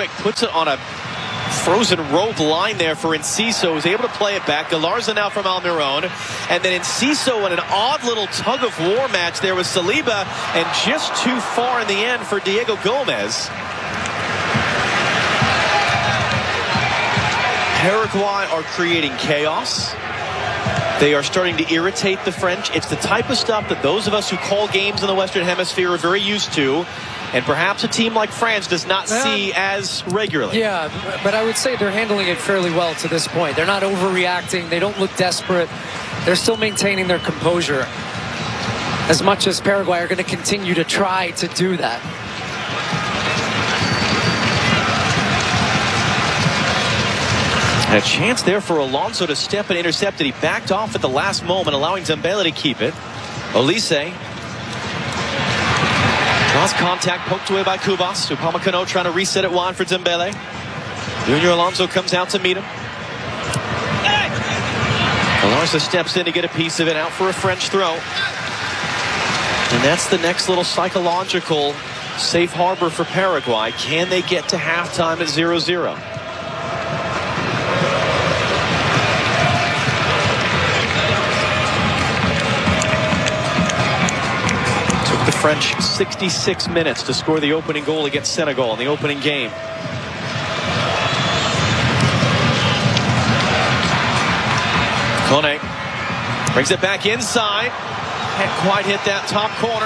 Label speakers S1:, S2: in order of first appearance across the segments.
S1: quick. Puts it on a frozen rope line there for Enciso, who's able to play it back. Galarza now from Almiron, and then Enciso in an odd little tug of war match there with Saliba, and just too far in the end for Diego Gomez. Paraguay are creating chaos. They are starting to irritate the French. It's the type of stuff that those of us who call games in the Western Hemisphere are very used to, and perhaps a team like France does not see as regularly.
S2: Yeah, but I would say they're handling it fairly well to this point. They're not overreacting. They don't look desperate. They're still maintaining their composure, as much as Paraguay are going to continue to try to do that.
S1: And a chance there for Alonso to step and intercept it. He backed off at the last moment, allowing Dembele to keep it. Olise draws contact, poked away by Kubas. Upamecano trying to reset it wide for Dembele. Junior Alonso comes out to meet him. Galarza steps in to get a piece of it, out for a French throw. And that's the next little psychological safe harbor for Paraguay. Can they get to halftime at 0-0? The French 66 minutes to score the opening goal against Senegal in the opening game. Kone brings it back inside. Can't quite hit that top corner.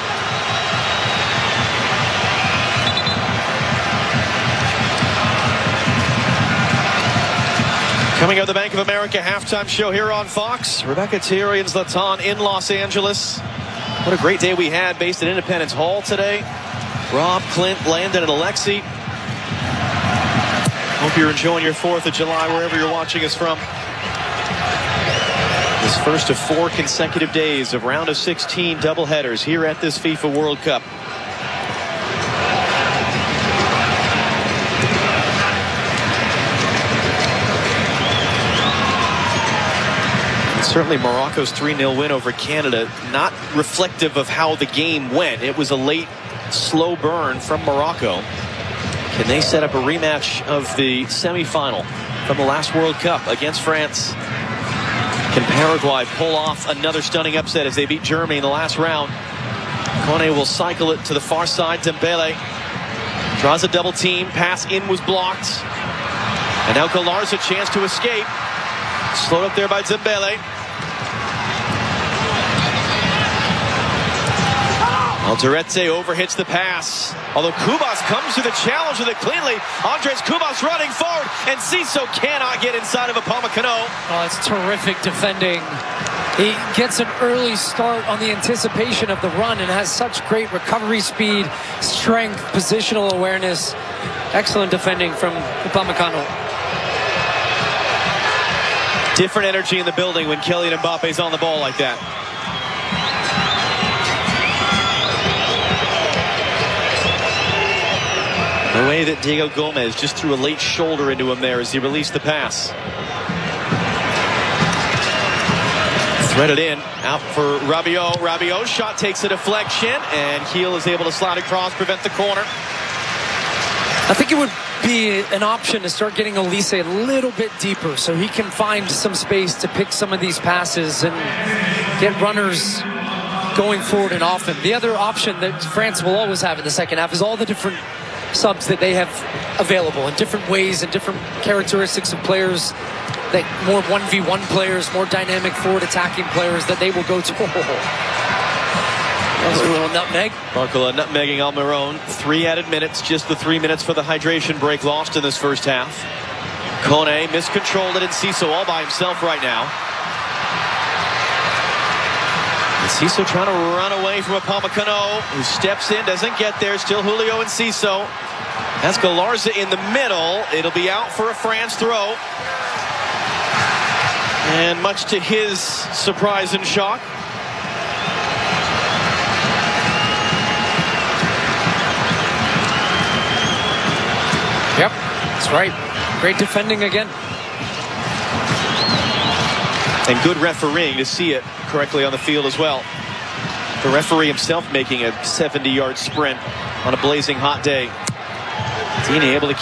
S1: Coming up, the Bank of America halftime show here on Fox. Rebecca Thierry and Zlatan in Los Angeles. What a great day we had based at Independence Hall today. Rob, Clint, Landon, and Alexi. Hope you're enjoying your 4th of July wherever you're watching us from. This first of 4 consecutive days of round of 16 doubleheaders here at this FIFA World Cup. Certainly Morocco's 3-0 win over Canada, not reflective of how the game went. It was a late, slow burn from Morocco. Can they set up a rematch of the semifinal from the last World Cup against France? Can Paraguay pull off another stunning upset as they beat Germany in the last round? Kone will cycle it to the far side. Dembele draws a double team. Pass in was blocked. And now Galarza a chance to escape. Slowed up there by Dembele. Alderete overhits the pass. Although Kubas comes to the challenge with it cleanly. Andres Kubas running forward, and Enciso cannot get inside of Upamecano.
S2: Oh, it's terrific defending. He gets an early start on the anticipation of the run and has such great recovery speed, strength, positional awareness. Excellent defending from Upamecano.
S1: Different energy in the building when Kylian Mbappe's on the ball like that. The way that Diego Gomez just threw a late shoulder into him there as he released the pass. Threaded in, out for Rabiot. Rabiot's shot takes a deflection, and Kiel is able to slide across, prevent the corner.
S2: I think it would be an option to start getting Olise a little bit deeper so he can find some space to pick some of these passes and get runners going forward and often. The other option that France will always have in the second half is all the different subs that they have available in different ways and different characteristics of players, that more 1v1 players, more dynamic forward attacking players that they will go to. That was a little nutmeg.
S1: Barcola nutmegging Almiron. 3 added minutes, just the 3 minutes for the hydration break lost in this first half. Kone miscontrolled it, and Enciso all by himself right now. Enciso trying to run away from Upamecano, who steps in, doesn't get there. Still Julio Enciso. That's Galarza in the middle. It'll be out for a France throw. And much to his surprise and shock,
S2: yep, that's right. Great defending again.
S1: And good refereeing to see it correctly on the field as well. The referee himself making a 70-yard sprint on a blazing hot day. Dini able to